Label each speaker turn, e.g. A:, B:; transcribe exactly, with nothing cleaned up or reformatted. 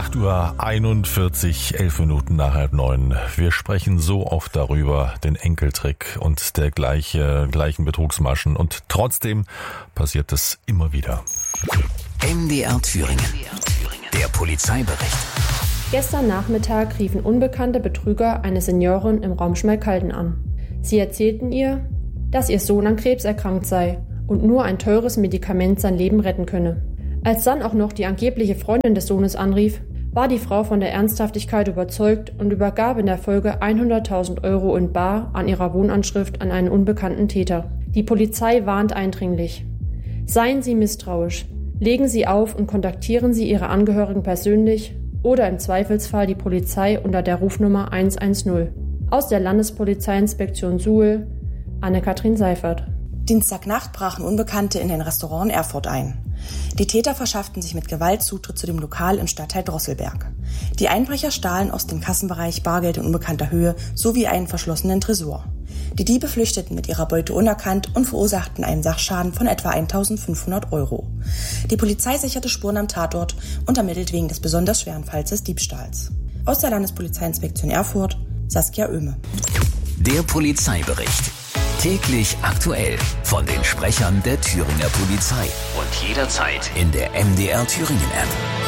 A: acht Uhr einundvierzig, elf Minuten nach halb neun. Wir sprechen so oft darüber, den Enkeltrick und der gleiche, gleichen Betrugsmaschen. Und trotzdem passiert es immer wieder.
B: M D R Thüringen. Der Polizeibericht.
C: Gestern Nachmittag riefen unbekannte Betrüger eine Seniorin im Raum Schmalkalden an. Sie erzählten ihr, dass ihr Sohn an Krebs erkrankt sei und nur ein teures Medikament sein Leben retten könne. Als dann auch noch die angebliche Freundin des Sohnes anrief, war die Frau von der Ernsthaftigkeit überzeugt und übergab in der Folge hunderttausend Euro in bar an ihrer Wohnanschrift an einen unbekannten Täter. Die Polizei warnt eindringlich. Seien Sie misstrauisch. Legen Sie auf und kontaktieren Sie Ihre Angehörigen persönlich oder im Zweifelsfall die Polizei unter der Rufnummer eins eins null. Aus der Landespolizeiinspektion Suhl, Anne-Kathrin Seifert.
D: Dienstagnacht brachen Unbekannte in ein Restaurant in Erfurt ein. Die Täter verschafften sich mit Gewalt Zutritt zu dem Lokal im Stadtteil Drosselberg. Die Einbrecher stahlen aus dem Kassenbereich Bargeld in unbekannter Höhe sowie einen verschlossenen Tresor. Die Diebe flüchteten mit ihrer Beute unerkannt und verursachten einen Sachschaden von etwa eintausendfünfhundert Euro. Die Polizei sicherte Spuren am Tatort und ermittelt wegen des besonders schweren Falls des Diebstahls. Aus der Landespolizeiinspektion Erfurt, Saskia Oehme.
B: Der Polizeibericht. Täglich aktuell von den Sprechern der Thüringer Polizei und jederzeit in der M D R Thüringen App.